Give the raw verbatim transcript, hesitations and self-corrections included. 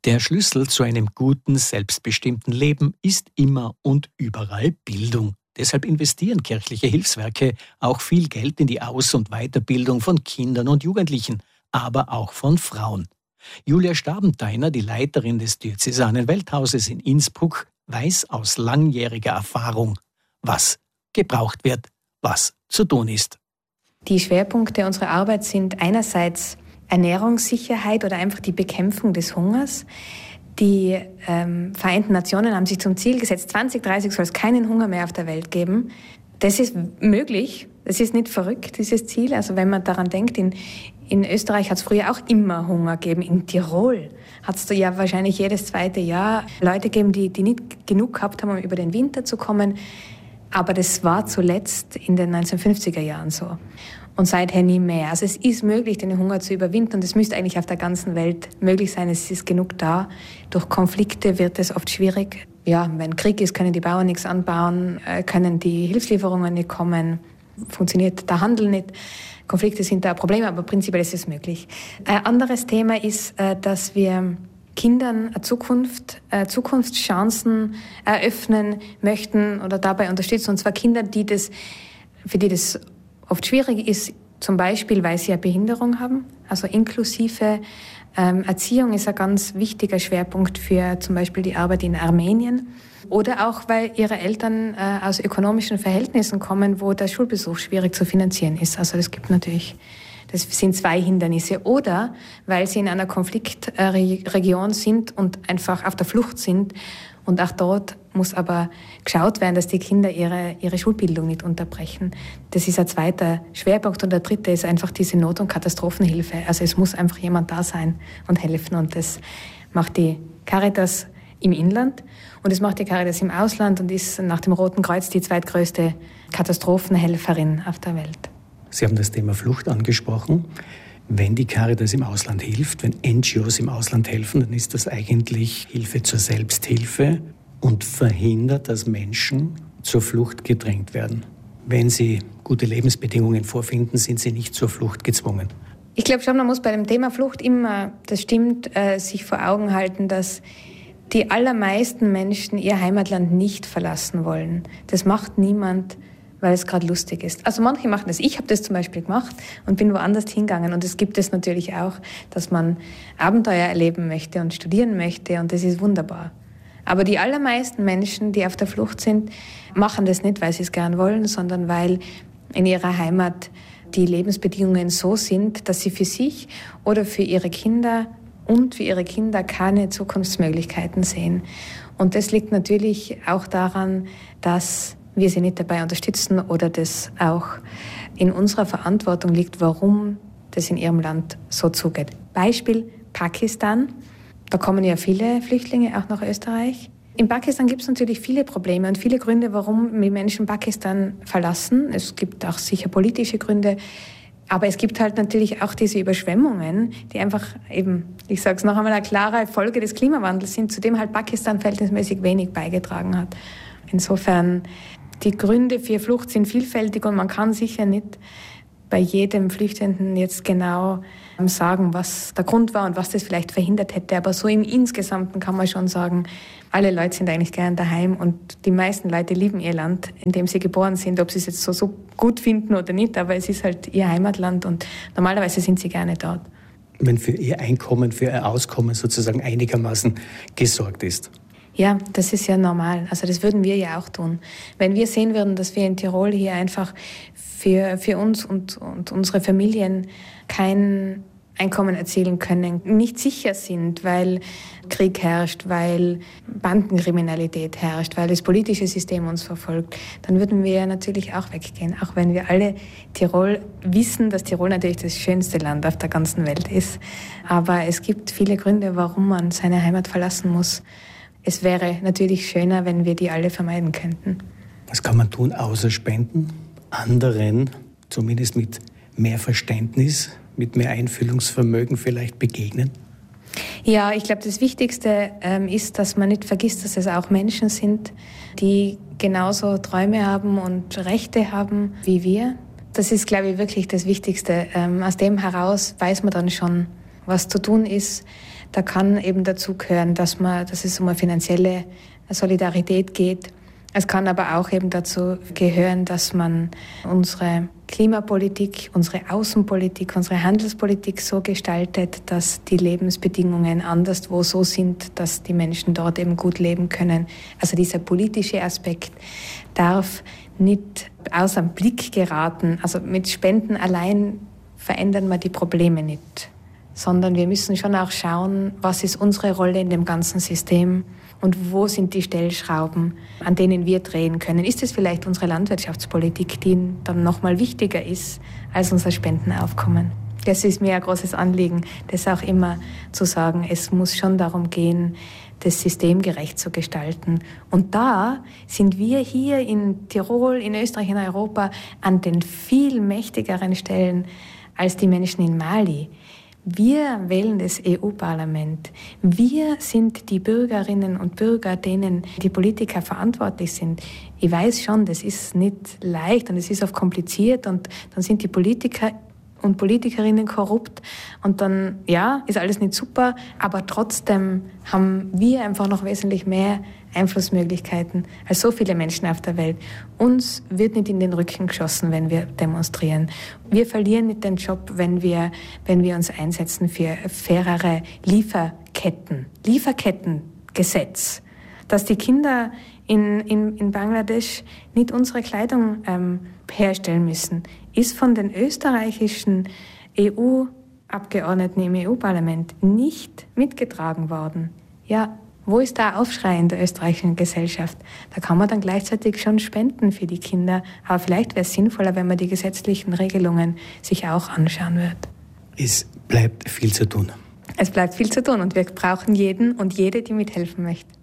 Der Schlüssel zu einem guten, selbstbestimmten Leben ist immer und überall Bildung. Deshalb investieren kirchliche Hilfswerke auch viel Geld in die Aus- und Weiterbildung von Kindern und Jugendlichen, aber auch von Frauen. Julia Stabentheiner, die Leiterin des Diözesanen Welthauses in Innsbruck, weiß aus langjähriger Erfahrung, was gebraucht wird, was zu tun ist. Die Schwerpunkte unserer Arbeit sind einerseits Ernährungssicherheit oder einfach die Bekämpfung des Hungers. Die ähm, Vereinten Nationen haben sich zum Ziel gesetzt, zwanzig dreißig soll es keinen Hunger mehr auf der Welt geben. Das ist möglich, das ist nicht verrückt, dieses Ziel. Also wenn man daran denkt, in, in Österreich hat es früher auch immer Hunger gegeben. In Tirol hat es ja wahrscheinlich jedes zweite Jahr Leute gegeben, die, die nicht genug gehabt haben, um über den Winter zu kommen. Aber das war zuletzt in den neunzehnhundertfünfziger Jahren so. Und seither nie mehr. Also es ist möglich, den Hunger zu überwinden und es müsste eigentlich auf der ganzen Welt möglich sein. Es ist genug da. Durch Konflikte wird es oft schwierig. Ja, wenn Krieg ist, können die Bauern nichts anbauen, können die Hilfslieferungen nicht kommen, funktioniert der Handel nicht. Konflikte sind da ein Problem, aber prinzipiell ist es möglich. Ein anderes Thema ist, dass wir Kindern eine Zukunft, äh, Zukunftschancen eröffnen möchten oder dabei unterstützen. Und zwar Kinder, die das, für die das oft schwierig ist, zum Beispiel, weil sie eine Behinderung haben. Also inklusive ähm, Erziehung ist ein ganz wichtiger Schwerpunkt für zum Beispiel die Arbeit in Armenien. Oder auch, weil ihre Eltern äh, aus ökonomischen Verhältnissen kommen, wo der Schulbesuch schwierig zu finanzieren ist. Also es gibt natürlich... Das sind zwei Hindernisse. Oder weil sie in einer Konfliktregion sind und einfach auf der Flucht sind. Und auch dort muss aber geschaut werden, dass die Kinder ihre, ihre Schulbildung nicht unterbrechen. Das ist ein zweiter Schwerpunkt. Und der dritte ist einfach diese Not- und Katastrophenhilfe. Also es muss einfach jemand da sein und helfen. Und das macht die Caritas im Inland. Und das macht die Caritas im Ausland und ist nach dem Roten Kreuz die zweitgrößte Katastrophenhelferin auf der Welt. Sie haben das Thema Flucht angesprochen. Wenn die Caritas im Ausland hilft, wenn N G Os im Ausland helfen, dann ist das eigentlich Hilfe zur Selbsthilfe und verhindert, dass Menschen zur Flucht gedrängt werden. Wenn sie gute Lebensbedingungen vorfinden, sind sie nicht zur Flucht gezwungen. Ich glaube schon, man muss bei dem Thema Flucht immer, das stimmt, äh, sich vor Augen halten, dass die allermeisten Menschen ihr Heimatland nicht verlassen wollen. Das macht niemand, weil es gerade lustig ist. Also manche machen das. Ich habe das zum Beispiel gemacht und bin woanders hingegangen. Und es gibt es natürlich auch, dass man Abenteuer erleben möchte und studieren möchte. Und das ist wunderbar. Aber die allermeisten Menschen, die auf der Flucht sind, machen das nicht, weil sie es gern wollen, sondern weil in ihrer Heimat die Lebensbedingungen so sind, dass sie für sich oder für ihre Kinder und für ihre Kinder keine Zukunftsmöglichkeiten sehen. Und das liegt natürlich auch daran, dass wir sie nicht dabei unterstützen oder das auch in unserer Verantwortung liegt, warum das in ihrem Land so zugeht. Beispiel Pakistan. Da kommen ja viele Flüchtlinge auch nach Österreich. In Pakistan gibt es natürlich viele Probleme und viele Gründe, warum die Menschen Pakistan verlassen. Es gibt auch sicher politische Gründe. Aber es gibt halt natürlich auch diese Überschwemmungen, die einfach eben, ich sage es noch einmal, eine klare Folge des Klimawandels sind, zu dem halt Pakistan verhältnismäßig wenig beigetragen hat. Insofern, die Gründe für Flucht sind vielfältig und man kann sicher nicht bei jedem Flüchtenden jetzt genau sagen, was der Grund war und was das vielleicht verhindert hätte. Aber so im Insgesamten kann man schon sagen, alle Leute sind eigentlich gern daheim und die meisten Leute lieben ihr Land, in dem sie geboren sind, ob sie es jetzt so, so gut finden oder nicht, aber es ist halt ihr Heimatland und normalerweise sind sie gerne dort. Wenn für ihr Einkommen, für ihr Auskommen sozusagen einigermaßen gesorgt ist. Ja, das ist ja normal. Also das würden wir ja auch tun. Wenn wir sehen würden, dass wir in Tirol hier einfach für, für uns und, und unsere Familien kein Einkommen erzielen können, nicht sicher sind, weil Krieg herrscht, weil Bandenkriminalität herrscht, weil das politische System uns verfolgt, dann würden wir ja natürlich auch weggehen. Auch wenn wir alle Tirol wissen, dass Tirol natürlich das schönste Land auf der ganzen Welt ist. Aber es gibt viele Gründe, warum man seine Heimat verlassen muss. Es wäre natürlich schöner, wenn wir die alle vermeiden könnten. Was kann man tun, außer Spenden? Anderen, zumindest mit mehr Verständnis, mit mehr Einfühlungsvermögen vielleicht begegnen? Ja, ich glaube, das Wichtigste ähm, ist, dass man nicht vergisst, dass es auch Menschen sind, die genauso Träume haben und Rechte haben wie wir. Das ist, glaube ich, wirklich das Wichtigste. Ähm, aus dem heraus weiß man dann schon, was zu tun ist. Da kann eben dazu gehören, dass man, dass es um eine finanzielle Solidarität geht. Es kann aber auch eben dazu gehören, dass man unsere Klimapolitik, unsere Außenpolitik, unsere Handelspolitik so gestaltet, dass die Lebensbedingungen anderswo so sind, dass die Menschen dort eben gut leben können. Also dieser politische Aspekt darf nicht außer Blick geraten. Also mit Spenden allein verändern wir die Probleme nicht, sondern wir müssen schon auch schauen, was ist unsere Rolle in dem ganzen System und wo sind die Stellschrauben, an denen wir drehen können. Ist es vielleicht unsere Landwirtschaftspolitik, die dann noch mal wichtiger ist als unser Spendenaufkommen? Das ist mir ein großes Anliegen, das auch immer zu sagen, es muss schon darum gehen, das System gerecht zu gestalten. Und da sind wir hier in Tirol, in Österreich, in Europa an den viel mächtigeren Stellen als die Menschen in Mali. Wir wählen das E U-Parlament. Wir sind die Bürgerinnen und Bürger, denen die Politiker verantwortlich sind. Ich weiß schon, das ist nicht leicht und es ist oft kompliziert und dann sind die Politiker und Politikerinnen korrupt und dann, ja, ist alles nicht super, aber trotzdem haben wir einfach noch wesentlich mehr Einflussmöglichkeiten als so viele Menschen auf der Welt. Uns wird nicht in den Rücken geschossen, wenn wir demonstrieren. Wir verlieren nicht den Job, wenn wir, wenn wir uns einsetzen für fairere Lieferketten, Lieferkettengesetz, dass die Kinder in, in, in Bangladesch nicht unsere Kleidung ähm, herstellen müssen, ist von den österreichischen E U-Abgeordneten im E U-Parlament nicht mitgetragen worden. Ja, wo ist der Aufschrei in der österreichischen Gesellschaft? Da kann man dann gleichzeitig schon spenden für die Kinder, aber vielleicht wäre es sinnvoller, wenn man die gesetzlichen Regelungen sich auch anschauen wird. Es bleibt viel zu tun. Es bleibt viel zu tun und wir brauchen jeden und jede, die mithelfen möchte.